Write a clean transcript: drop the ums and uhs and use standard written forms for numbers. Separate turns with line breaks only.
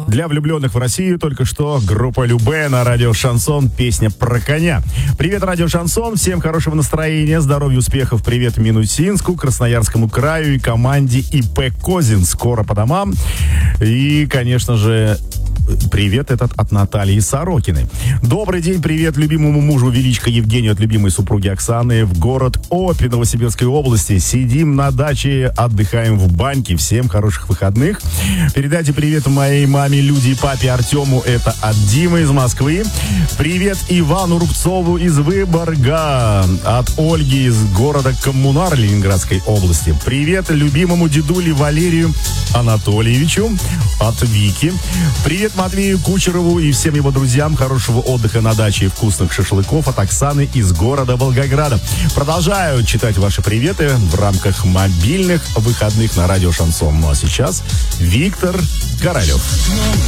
Для влюбленных в Россию только что группа Любэ на радио Шансон, песня про коня. Привет, радио Шансон, всем хорошего настроения, здоровья, успехов, привет Минусинску, Красноярскому краю и команде ИП Козин. Скоро по домам. И, конечно же, привет этот от Натальи Сорокиной. Добрый день, привет любимому мужу Величко Евгению от любимой супруги Оксаны в город Обь Новосибирской области. Сидим на даче, отдыхаем в баньке. Всем хороших выходных. Передайте привет моей маме Люде и папе Артему. Это от Димы из Москвы. Привет Ивану Рубцову из Выборга. От Ольги из города Коммунар Ленинградской области. Привет любимому дедуле Валерию Анатольевичу от Вики. Привет Матвею Кучерову и всем его друзьям. Хорошего отдыха на даче и вкусных шашлыков от Оксаны из города Волгограда. Продолжаю читать ваши приветы в рамках мобильных выходных на радио Шансон. Ну а сейчас Виктор Королев.